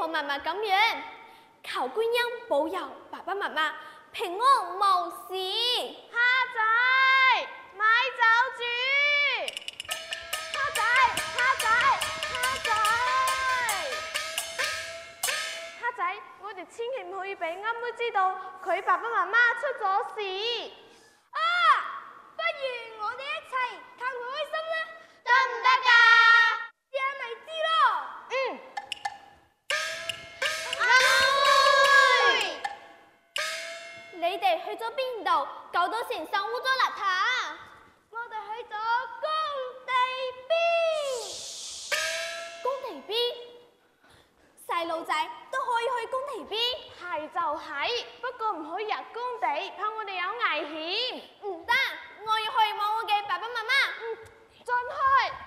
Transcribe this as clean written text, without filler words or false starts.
婆媽媽咁樣，求觀音保佑爸爸媽媽平安無事。 蝦仔，咪走住！蝦仔，蝦仔，蝦仔，蝦仔，我哋千祈唔可以俾啱妹知道佢爸爸媽媽出咗事。 啊，不如我哋一齊氹佢開心啦， 得唔得㗎？ 試下咪知咯。 嗯。 你哋去咗邊度？搞到成身污糟邋遢。 我哋去咗工地邊。 工地邊，細路仔都可以去工地邊。 係就係，不過唔可以入工地，怕我哋有危險。 唔得，我要去望我嘅爸爸媽媽。 進去。